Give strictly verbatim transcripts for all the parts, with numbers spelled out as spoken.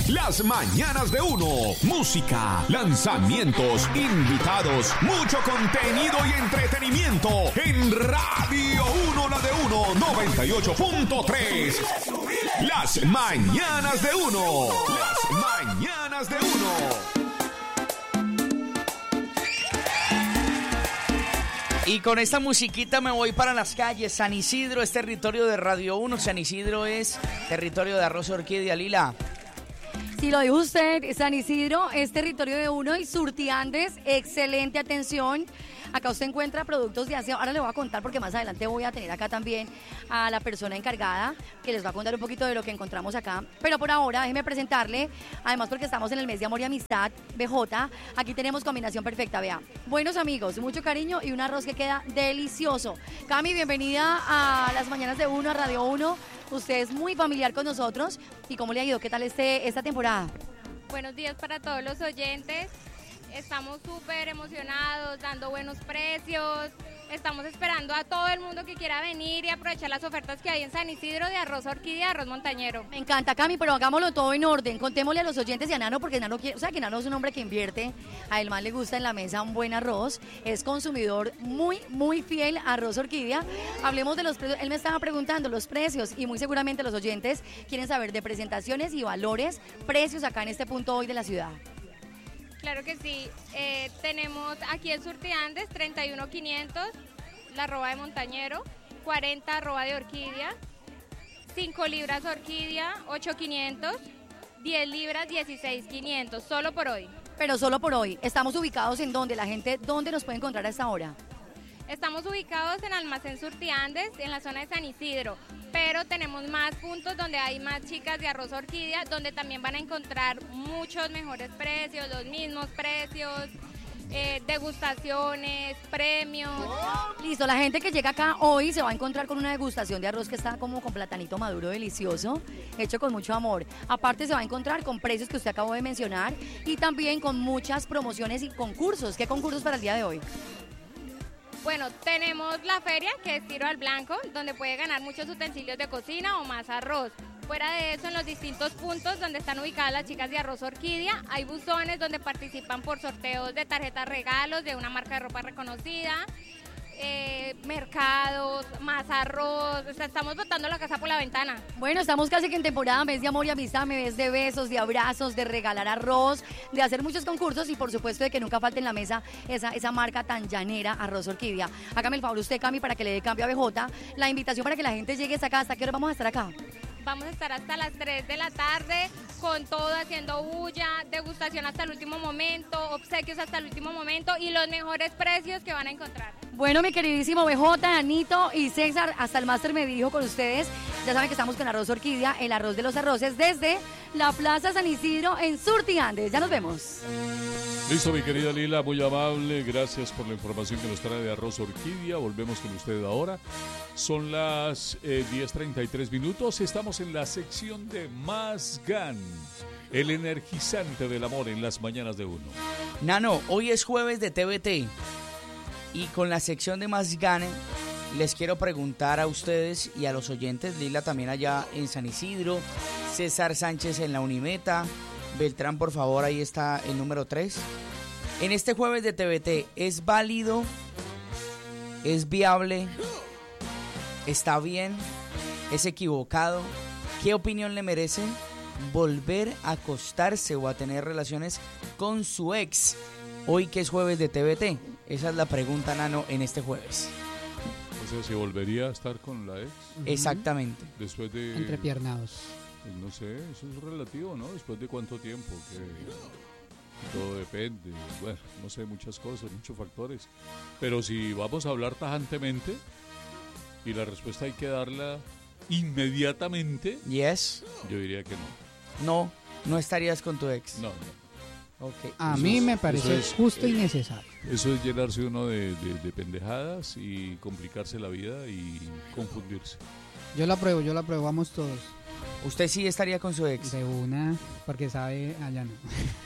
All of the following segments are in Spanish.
Las mañanas de uno. Música, lanzamientos, invitados, mucho contenido y entretenimiento en Radio uno, la de uno, noventa y ocho punto tres. Las mañanas de uno. Las mañanas de uno. Y con esta musiquita me voy para las calles. San Isidro es territorio de Radio uno. San Isidro es territorio de Arroz Orquídea. Lila. Si lo dijo usted, San Isidro es territorio de uno y Surtiandes, excelente atención. Acá usted encuentra productos de aseo. Ahora le voy a contar porque más adelante voy a tener acá también a la persona encargada que les va a contar un poquito de lo que encontramos acá. Pero por ahora déjeme presentarle, además porque estamos en el mes de amor y amistad, B J, aquí tenemos combinación perfecta, vea. Buenos amigos, mucho cariño y un arroz que queda delicioso. Cami, bienvenida a las mañanas de uno, a Radio uno. Usted es muy familiar con nosotros. ¿Y cómo le ha ido? ¿Qué tal este, esta temporada? Buenos días para todos los oyentes. Estamos súper emocionados, dando buenos precios. Estamos esperando a todo el mundo que quiera venir y aprovechar las ofertas que hay en San Isidro de arroz orquídea, arroz montañero. Me encanta, Cami, pero hagámoslo todo en orden. Contémosle a los oyentes y a Nano, porque Nano quiere, o sea, que Nano es un hombre que invierte. A él más le gusta en la mesa un buen arroz. Es consumidor muy, muy fiel a arroz orquídea. Hablemos de los precios. Él me estaba preguntando los precios y muy seguramente los oyentes quieren saber de presentaciones y valores, precios acá en este punto hoy de la ciudad. Claro que sí, eh, tenemos aquí en Surtiandes treinta y uno quinientos, la arroba de montañero, cuarenta arroba de orquídea, cinco libras orquídea, ocho quinientos, diez libras dieciséis quinientos, solo por hoy. Pero solo por hoy. ¿Estamos ubicados en dónde? La gente, ¿dónde nos puede encontrar a esta hora? Estamos ubicados en Almacén Surtiandes, en la zona de San Isidro, pero tenemos más puntos donde hay más chicas de arroz orquídea, donde también van a encontrar muchos mejores precios, los mismos precios, eh, degustaciones, premios. Listo, la gente que llega acá hoy se va a encontrar con una degustación de arroz que está como con platanito maduro delicioso, hecho con mucho amor. Aparte se va a encontrar con precios que usted acabó de mencionar y también con muchas promociones y concursos. ¿Qué concursos para el día de hoy? Bueno, tenemos la feria, que es Tiro al Blanco, donde puede ganar muchos utensilios de cocina o más arroz. Fuera de eso, en los distintos puntos donde están ubicadas las chicas de arroz orquídea, hay buzones donde participan por sorteos de tarjetas regalos de una marca de ropa reconocida, eh, mercados, más arroz, o sea, estamos botando la casa por la ventana. Bueno, estamos casi que en temporada, mes de amor y amistad, mes de besos, de abrazos, de regalar arroz, de hacer muchos concursos y por supuesto de que nunca falte en la mesa esa, esa marca tan llanera, Arroz Orquídea. Hágame el favor usted, Cami, para que le dé cambio a B J, la invitación para que la gente llegue hasta acá. ¿Hasta qué hora vamos a estar acá? Vamos a estar hasta las tres de la tarde con todo, haciendo bulla, degustación hasta el último momento, obsequios hasta el último momento y los mejores precios que van a encontrar. Bueno, mi queridísimo B J, Anito y César, hasta el máster me dirijo con ustedes. Ya saben que estamos con Arroz Orquídea, el arroz de los arroces, desde la Plaza San Isidro en Surtiandes. Ya nos vemos. Listo, mi querida Lila, muy amable. Gracias por la información que nos trae de Arroz Orquídea. Volvemos con usted ahora. Son las eh, diez treinta y tres minutos. Estamos en la sección de Más Gan, el energizante del amor en las mañanas de uno. Nano, hoy es jueves de T V T. Y con la sección de Más Gane, les quiero preguntar a ustedes y a los oyentes, Lila también allá en San Isidro, César Sánchez en la Unimeta, Beltrán, por favor, ahí está el número tres. En este jueves de T V T, ¿es válido? ¿Es viable? ¿Está bien? ¿Es equivocado? ¿Qué opinión le merece volver a acostarse o a tener relaciones con su ex? Hoy que es jueves de T V T. Esa es la pregunta, Nano, en este jueves. O sea, ¿se volvería a estar con la ex? Uh-huh. Exactamente. Después de... Entrepiernados. Pues no sé, eso es relativo, ¿no? ¿Después de cuánto tiempo? Que todo depende. Bueno, no sé, muchas cosas, muchos factores. Pero si vamos a hablar tajantemente, y la respuesta hay que darla inmediatamente. Yes. Yo diría que no. No, no estarías con tu ex. No, no. Okay. A Eso mí es- me parece eso es- justo y necesario. Eso es llenarse uno de, de, de pendejadas y complicarse la vida y confundirse. Yo la apruebo, yo la apruebo, vamos todos. ¿Usted sí estaría con su ex? De una, porque sabe, allá no.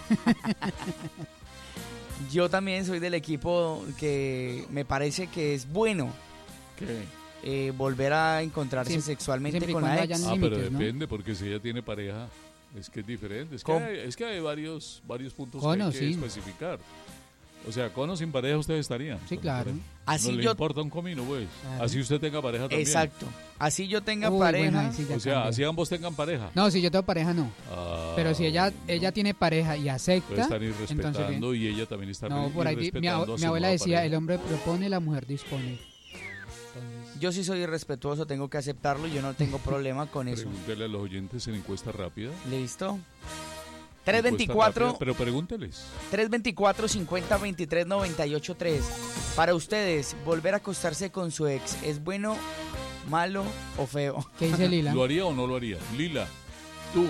Yo también soy del equipo que me parece que es bueno ¿Qué? eh, volver a encontrarse Siempre- sexualmente siempre y con la cuando ex. hayan Ah, pero límites, ¿no? depende, porque si ella tiene pareja, Es que es diferente, es que, ¿Cómo? hay, es que hay varios, varios puntos Cono, que hay que sí. especificar. O sea, con o sin pareja ustedes estarían. Sí, claro. Así no le yo- importa un comino, pues. Claro. Así usted tenga pareja también. Exacto. Así yo tenga Uy, pareja. bueno, ahí sí ya O sea, cambia. así ambos tengan pareja. No, si yo tengo pareja, no. Ah, Pero si ella no. ella tiene pareja y acepta, Entonces están entonces irrespetando ¿qué? y ella también está No, por ahí di- mi, irrespetando abue- a mi su abuela nueva decía, pareja. el hombre propone, la mujer dispone. Entonces, Yo sí soy irrespetuoso, tengo que aceptarlo y yo no tengo problema con eso. Pregúntele a los oyentes en encuesta rápida. ¿Listo? Encuesta tres veinticuatro, rápida, pero pregúnteles. tres veinticuatro, cincuenta, veintitrés, noventa y ocho, tres. Para ustedes, volver a acostarse con su ex, ¿es bueno, malo o feo? ¿qué dice Lila? ¿Lo haría o no lo haría? Lila, tú.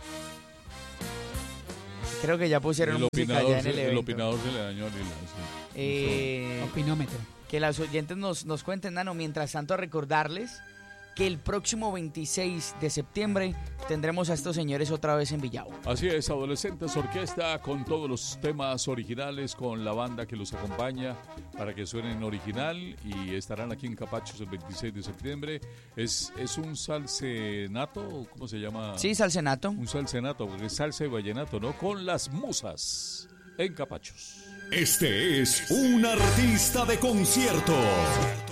Creo que ya pusieron El música opinador, ya en el se, el evento. opinador se le dañó a Lila. Sí. Eh, Opinómetro. que las oyentes nos, nos cuenten, Nano. Mientras tanto, recordarles que el próximo veintiséis de septiembre tendremos a estos señores otra vez en Villavo. Así es, Adolescentes Orquesta con todos los temas originales, con la banda que los acompaña para que suenen original y estarán aquí en Capachos el veintiséis de septiembre. Es, es un salsenato, ¿cómo se llama? Sí, Salcenato. Un salsenato, porque es salsa y vallenato, ¿no? Con las musas en Capachos. Este es un artista de concierto.